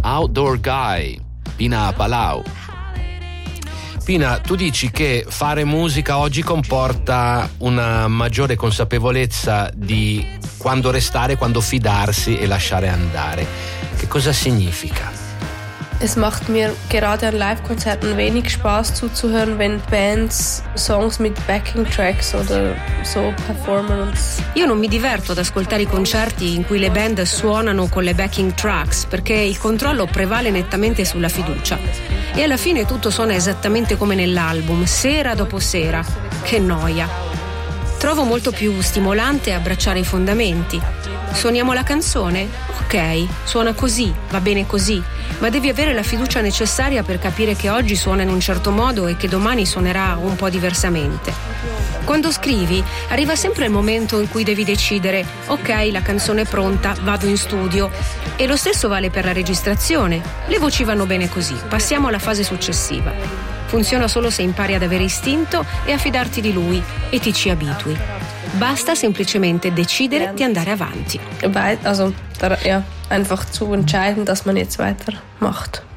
Outdoor Guy, Pina Palau. Pina, tu dici che fare musica oggi comporta una maggiore consapevolezza di quando restare, quando fidarsi e lasciare andare. Che cosa significa? Es macht mir gerade an Live-Konzerten wenig Spaß zuzuhören, wenn Bands Songs mit Backing-Tracks oder so performen. Io non mi diverto ad ascoltare i concerti in cui le band suonano con le backing tracks, perché il controllo prevale nettamente sulla fiducia. E alla fine tutto suona esattamente come nell'album, sera dopo sera. Che noia. Trovo molto più stimolante abbracciare i fondamenti. Suoniamo la canzone? Ok, suona così, va bene così, ma devi avere la fiducia necessaria per capire che oggi suona in un certo modo e che domani suonerà un po' diversamente. Quando scrivi, arriva sempre il momento in cui devi decidere: ok, la canzone è pronta, vado in studio. E lo stesso vale per la registrazione. Le voci vanno bene così, passiamo alla fase successiva. Funziona solo se impari ad avere istinto e a fidarti di lui e ti ci abitui. Basta semplicemente decidere di andare avanti. Einfach zu entscheiden, dass man jetzt weitermacht.